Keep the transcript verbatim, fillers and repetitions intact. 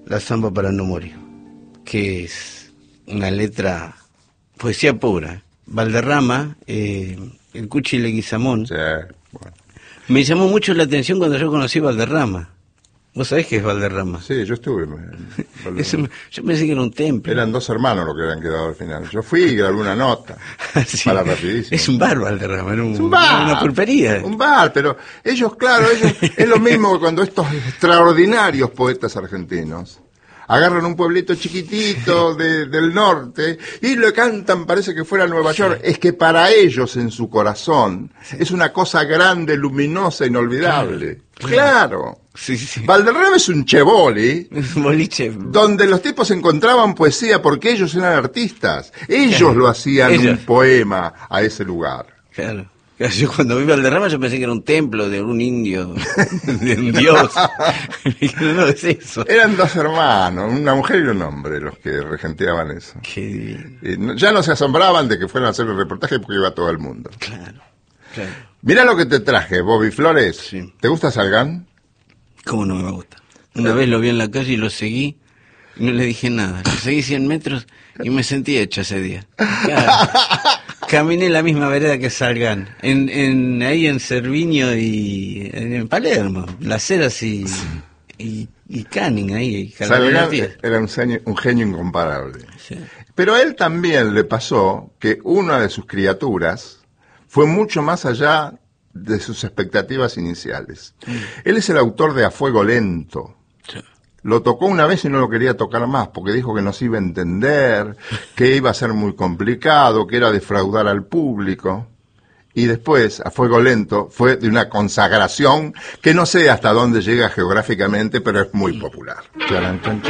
La Zamba para no morir, que es una letra, poesía pura. Valderrama, eh, el Cuchi Leguizamón, Sí, bueno. Me llamó mucho la atención cuando yo conocí Valderrama. ¿Vos sabés qué es Valderrama? Sí, yo estuve. en Es un, yo pensé que era un templo. Eran dos hermanos los que habían quedado al final. Yo fui y grabé una nota. Sí. Para rapidísimo. Es un bar Valderrama, era un, Es un bar. una pulpería. Un bar, pero ellos, claro, ellos es lo mismo que cuando estos extraordinarios poetas argentinos agarran un pueblito chiquitito de, del norte y lo cantan, parece que fuera Nueva York. Sí. Es que para ellos, en su corazón, sí. es una cosa grande, luminosa, inolvidable. Claro. claro. Sí, sí. Valderrama es un cheboli, un boliche, donde los tipos encontraban poesía porque ellos eran artistas. Ellos claro. lo hacían ellos. un poema a ese lugar. Claro. Yo cuando vi Valderrama yo pensé que era un templo de un indio, de un dios. no, no es eso. Eran dos hermanos, una mujer y un hombre, los que regenteaban eso. Qué divino. Y no, ya no se asombraban de que fueran a hacer el reportaje porque iba todo el mundo. Claro, claro. Mirá lo que te traje, Bobby Flores. Sí. ¿Te gusta Salgán? ¿Cómo no me gusta? Una vez lo vi en la calle y lo seguí y no le dije nada. Lo seguí cien metros y me sentí hecho ese día. Claro. Caminé la misma vereda que Salgán, en, en, ahí en Cerviño y en, en Palermo, Las Heras y, y, y Canning, ahí. Salgán era un genio, un genio incomparable. Sí. Pero a él también le pasó que una de sus criaturas fue mucho más allá de sus expectativas iniciales. Mm. Él es el autor de A Fuego Lento. Sí. Lo tocó una vez y no lo quería tocar más, porque dijo que no se iba a entender, que iba a ser muy complicado, que era defraudar al público. Y después, A Fuego Lento, fue de una consagración que no sé hasta dónde llega geográficamente, pero es muy popular.